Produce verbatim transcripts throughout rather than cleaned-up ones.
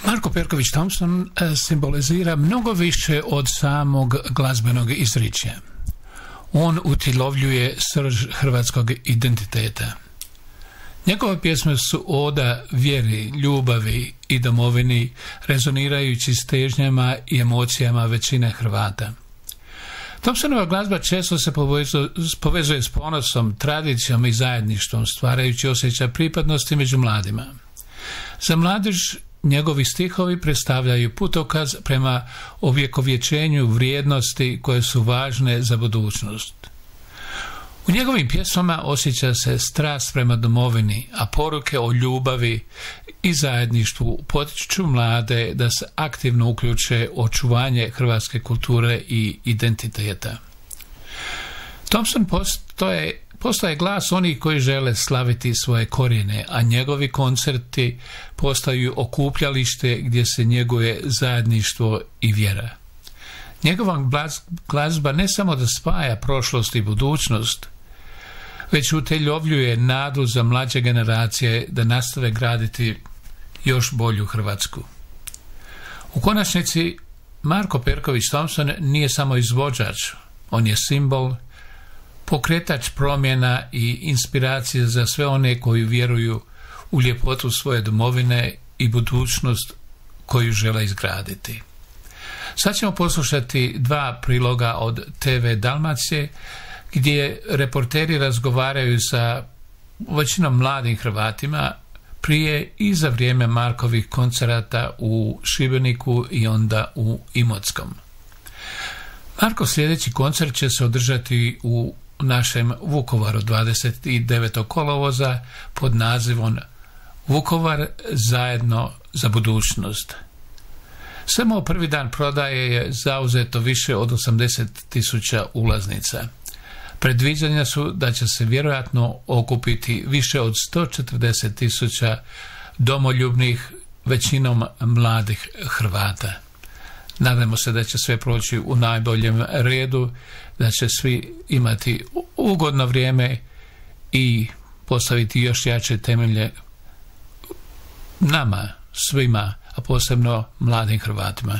Marko Perković Thompson simbolizira mnogo više od samog glazbenog izričja. On utjelovljuje srž hrvatskog identiteta. Njegove pjesme su oda vjeri, ljubavi i domovini, rezonirajući s težnjama i emocijama većine Hrvata. Thompsonova glazba često se povezuje s ponosom, tradicijom i zajedništvom, stvarajući osjećaj pripadnosti među mladima. Za mladež njegovi stihovi predstavljaju putokaz prema ovjekovječenju vrijednosti koje su važne za budućnost. U njegovim pjesmama osjeća se strast prema domovini, a poruke o ljubavi i zajedništvu potiču mlade da se aktivno uključe u očuvanje hrvatske kulture i identiteta. Thompson postoje, postaje glas onih koji žele slaviti svoje korijene, a njegovi koncerti postaju okupljalište gdje se njeguje zajedništvo i vjera. Njegova glazba ne samo da spaja prošlost i budućnost, već utjelovljuje nadu za mlađe generacije da nastave graditi još bolju Hrvatsku. U konačnici, Marko Perković Thompson nije samo izvođač, on je simbol, pokretač promjena i inspiracije za sve one koji vjeruju u ljepotu svoje domovine i budućnost koju žele izgraditi. Sad ćemo poslušati dva priloga od te ve Dalmacije, gdje reporteri razgovaraju sa većinom mladim Hrvatima prije i za vrijeme Markovih koncerata u Šibeniku i onda u Imotskom. Markov sljedeći koncert će se održati u našem Vukovaru dvadeset devetog kolovoza pod nazivom Vukovar zajedno za budućnost. Samo prvi dan prodaje je zauzeto više od osamdeset tisuća ulaznica. Predviđanja su da će se vjerojatno okupiti više od sto četrdeset tisuća domoljubnih, većinom mladih Hrvata. Nadamo se da će sve proći u najboljem redu, da će svi imati ugodno vrijeme i postaviti još jače temelje nama, svima, a posebno mladim Hrvatima.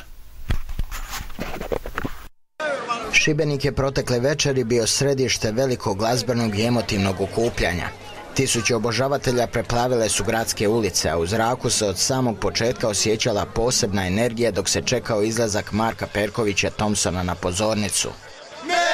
Šibenik je protekle večeri bio središte velikog glazbenog i emotivnog okupljanja. Tisuće obožavatelja preplavile su gradske ulice, a u zraku se od samog početka osjećala posebna energija dok se čekao izlazak Marka Perkovića Thompsona na pozornicu.